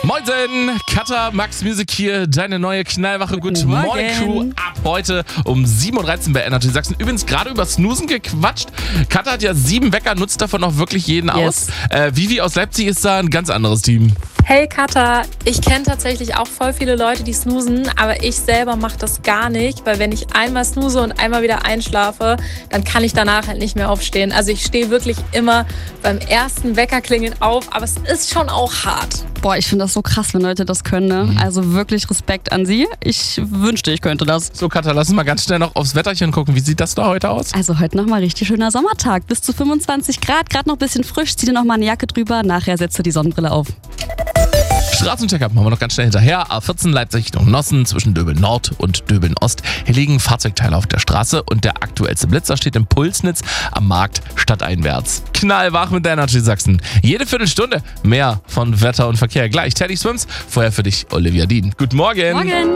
Moin, Katha, Max Music hier, deine neue knallwache Good Morning Crew ab heute um 7.13 Uhr bei Energy Sachsen. Übrigens gerade über Snoozen gequatscht. Katha hat ja 7 Wecker, nutzt davon auch wirklich jeden aus. Vivi aus Leipzig ist da ein ganz anderes Team. Hey Katha, ich kenne tatsächlich auch voll viele Leute, die snoozen, aber ich selber mache das gar nicht, weil wenn ich einmal snooze und einmal wieder einschlafe, dann kann ich danach halt nicht mehr aufstehen. Also ich stehe wirklich immer beim ersten Weckerklingeln auf, aber es ist schon auch hart. Boah, ich finde das so krass, wenn Leute das können, ne? Also wirklich Respekt an sie. Ich wünschte, ich könnte das. So Katha, lass uns mal ganz schnell noch aufs Wetterchen gucken. Wie sieht das da heute aus? Also heute nochmal richtig schöner Sommertag. Bis zu 25 Grad, gerade noch ein bisschen frisch. Zieh dir nochmal eine Jacke drüber, nachher setzt du die Sonnenbrille auf. Straßencheck-up machen wir noch ganz schnell hinterher. A14 Leipzig Richtung Nossen zwischen Döbeln Nord und Döbeln Ost. Hier liegen Fahrzeugteile auf der Straße und der aktuellste Blitzer steht im Pulsnitz am Markt stadteinwärts. Knallwach mit der Energy Sachsen. Jede Viertelstunde mehr von Wetter und Verkehr. Gleich Teddy Swims. Vorher für dich Olivia Dean. Guten Morgen. Morgen.